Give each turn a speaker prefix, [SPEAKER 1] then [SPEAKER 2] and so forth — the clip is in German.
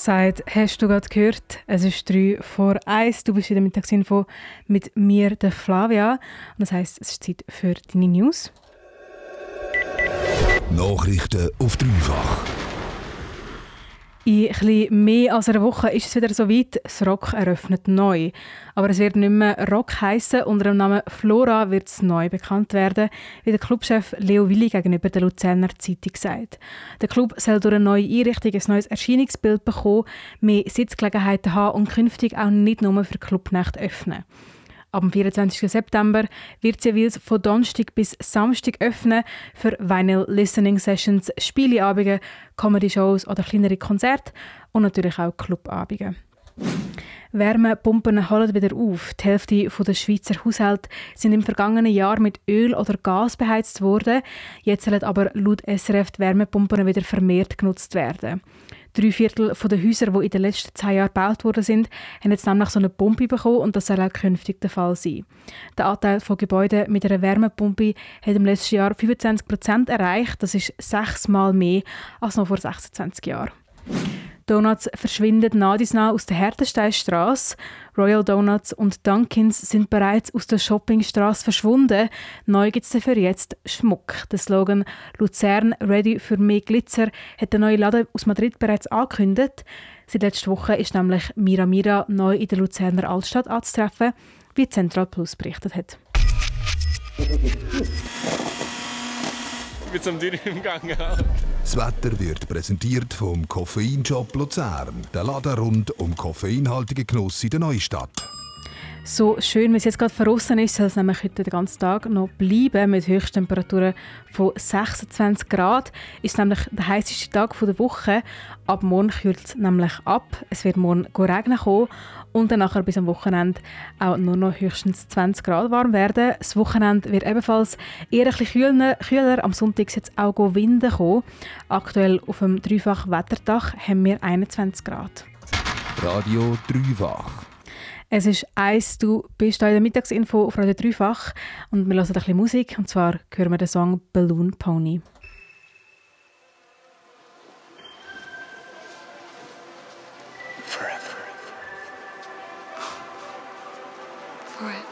[SPEAKER 1] sagt, hast du gerade gehört, es ist 3 vor 1, du bist in der Mittagsinfo mit mir, der Flavia. Und das heisst, es ist Zeit für deine News.
[SPEAKER 2] Nachrichten auf dreifach.
[SPEAKER 1] In etwas mehr als einer Woche ist es wieder soweit, das Rock eröffnet neu. Aber es wird nicht mehr Rock heissen. Unter dem Namen Flora wird es neu bekannt werden, wie der Clubchef Leo Willi gegenüber der Luzerner Zeitung sagt. Der Club soll durch eine neue Einrichtung ein neues Erscheinungsbild bekommen, mehr Sitzgelegenheiten haben und künftig auch nicht nur für Clubnächte öffnen. Am 24. September wird sie jeweils von Donnerstag bis Samstag öffnen für Vinyl-Listening-Sessions, Spieleabende, Comedy-Shows oder kleinere Konzerte und natürlich auch Clubabende. Wärmepumpen holen wieder auf. Die Hälfte der Schweizer Haushalte sind im vergangenen Jahr mit Öl oder Gas beheizt worden. Jetzt sollen aber laut SRF die Wärmepumpen wieder vermehrt genutzt werden. 3/4 der Häuser, die in den letzten 10 Jahren gebaut worden sind, haben jetzt nämlich so eine Pumpe bekommen und das soll auch künftig der Fall sein. Der Anteil von Gebäuden mit einer Wärmepumpe hat im letzten Jahr 25% erreicht. Das ist 6-mal mehr als noch vor 26 Jahren. Donuts verschwinden nach und nach aus der Hertensteinstrasse. Royal Donuts und Dunkins sind bereits aus der Shoppingstrasse verschwunden. Neu gibt es dafür jetzt Schmuck. Der Slogan «Luzern ready für mehr Glitzer» hat der neue Laden aus Madrid bereits angekündigt. Seit letzter Woche ist nämlich Mira Mira neu in der Luzerner Altstadt anzutreffen, wie Central Plus berichtet hat.
[SPEAKER 3] Ich bin zum Dürren im Gang.
[SPEAKER 2] Das Wetter wird präsentiert vom Koffeinshop Luzern. Der Laden rund um koffeinhaltigen Genuss in der Neustadt.
[SPEAKER 1] So schön, wie es jetzt gerade verrissen ist, soll es nämlich heute den ganzen Tag noch bleiben. Mit Höchsttemperaturen von 26 Grad ist es nämlich der heißeste Tag der Woche. Ab morgen kühlt es nämlich ab. Es wird morgen regnen kommen und dann nachher bis am Wochenende auch nur noch höchstens 20 Grad warm werden. Das Wochenende wird ebenfalls eher ein bisschen kühler. Am Sonntag soll es auch Winde kommen. Aktuell auf dem Dreifach Wetterdach haben wir 21 Grad.
[SPEAKER 2] Radio Dreifach.
[SPEAKER 1] Es ist 1, du bist hier in der Mittagsinfo auf Radio Dreifach und wir hören ein bisschen Musik. Und zwar hören wir den Song «Balloon Pony».
[SPEAKER 4] Forever. Forever.